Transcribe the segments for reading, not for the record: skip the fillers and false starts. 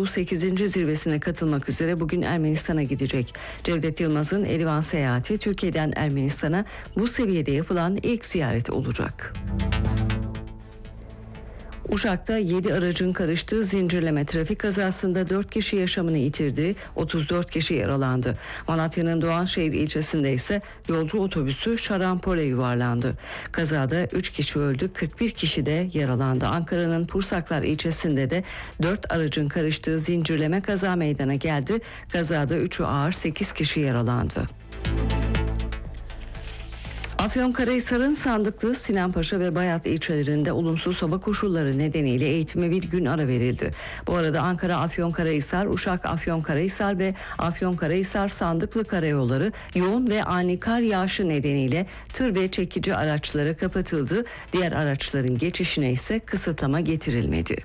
olduğu 8. zirvesine katılmak üzere bugün Ermenistan'a gidecek. Cevdet Yılmaz'ın Erivan seyahati Türkiye'den Ermenistan'a bu seviyede yapılan ilk ziyaret olacak. Uşak'ta 7 aracın karıştığı zincirleme trafik kazasında 4 kişi yaşamını yitirdi, 34 kişi yaralandı. Malatya'nın Doğanşehir ilçesinde ise yolcu otobüsü şarampole yuvarlandı. Kazada 3 kişi öldü, 41 kişi de yaralandı. Ankara'nın Pursaklar ilçesinde de 4 aracın karıştığı zincirleme kaza meydana geldi. Kazada 3'ü ağır, 8 kişi yaralandı. Afyonkarahisar'ın Sandıklı, Sinanpaşa ve Bayat ilçelerinde olumsuz hava koşulları nedeniyle eğitime bir gün ara verildi. Bu arada Ankara Afyonkarahisar, Uşak Afyonkarahisar ve Afyonkarahisar Sandıklı karayolları yoğun ve ani kar yağışı nedeniyle tır ve çekici araçlara kapatıldı. Diğer araçların geçişine ise kısıtlama getirilmedi.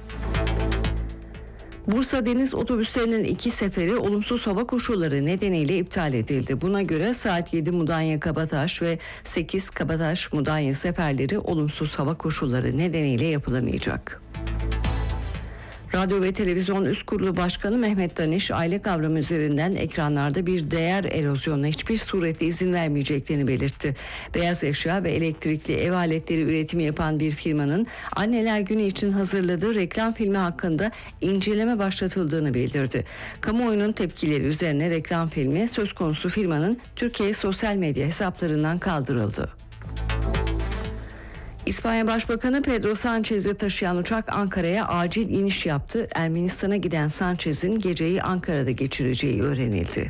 Bursa Deniz otobüslerinin 2 seferi olumsuz hava koşulları nedeniyle iptal edildi. Buna göre saat 7 Mudanya Kabataş ve 8 Kabataş Mudanya seferleri olumsuz hava koşulları nedeniyle yapılamayacak. Radyo ve Televizyon Üst Kurulu Başkanı Mehmet Daniş, aile kavramı üzerinden ekranlarda bir değer erozyonuna hiçbir surette izin vermeyeceklerini belirtti. Beyaz eşya ve elektrikli ev aletleri üretimi yapan bir firmanın Anneler Günü için hazırladığı reklam filmi hakkında inceleme başlatıldığını bildirdi. Kamuoyunun tepkileri üzerine reklam filmi söz konusu firmanın Türkiye sosyal medya hesaplarından kaldırıldı. İspanya Başbakanı Pedro Sanchez'i taşıyan uçak Ankara'ya acil iniş yaptı. Ermenistan'a giden Sanchez'in geceyi Ankara'da geçireceği öğrenildi.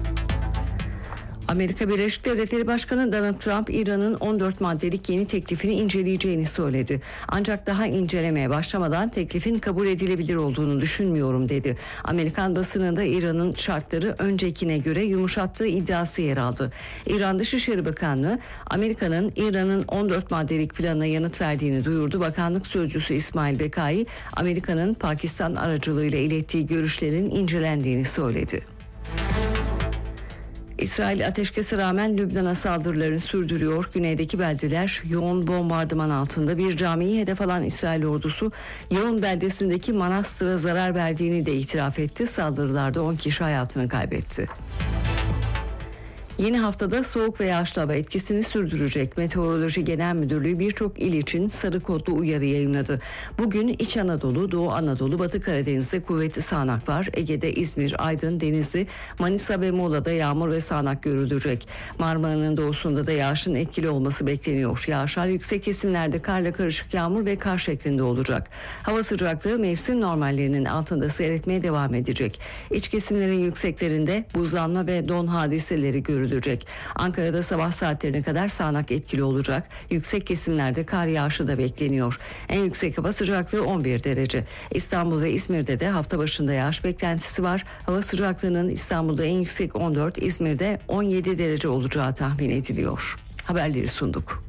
Amerika Birleşik Devletleri Başkanı Donald Trump, İran'ın 14 maddelik yeni teklifini inceleyeceğini söyledi. Ancak daha incelemeye başlamadan teklifin kabul edilebilir olduğunu düşünmüyorum dedi. Amerikan basınında İran'ın şartları öncekine göre yumuşattığı iddiası yer aldı. İran Dışişleri Bakanlığı, Amerika'nın İran'ın 14 maddelik planına yanıt verdiğini duyurdu. Bakanlık sözcüsü İsmail Bekai, Amerika'nın Pakistan aracılığıyla ilettiği görüşlerin incelendiğini söyledi. İsrail ateşkese rağmen Lübnan'a saldırılarını sürdürüyor. Güneydeki beldeler yoğun bombardıman altında. Bir camiyi hedef alan İsrail ordusu Yavun beldesindeki manastıra zarar verdiğini de itiraf etti. Saldırılarda 10 kişi hayatını kaybetti. Yeni haftada soğuk ve yağışlı hava etkisini sürdürecek. Meteoroloji Genel Müdürlüğü birçok il için sarı kodlu uyarı yayınladı. Bugün İç Anadolu, Doğu Anadolu, Batı Karadeniz'de kuvvetli sağanak var. Ege'de İzmir, Aydın, Denizli, Manisa ve Muğla'da yağmur ve sağanak görülecek. Marmara'nın doğusunda da yağışın etkili olması bekleniyor. Yağışlar yüksek kesimlerde karla karışık yağmur ve kar şeklinde olacak. Hava sıcaklığı mevsim normallerinin altında seyretmeye devam edecek. İç kesimlerin yükseklerinde buzlanma ve don hadiseleri görülecek. Ankara'da sabah saatlerine kadar sağanak etkili olacak. Yüksek kesimlerde kar yağışı da bekleniyor. En yüksek hava sıcaklığı 11 derece. İstanbul ve İzmir'de de hafta başında yağış beklentisi var. Hava sıcaklığının İstanbul'da en yüksek 14, İzmir'de 17 derece olacağı tahmin ediliyor. Haberleri sunduk.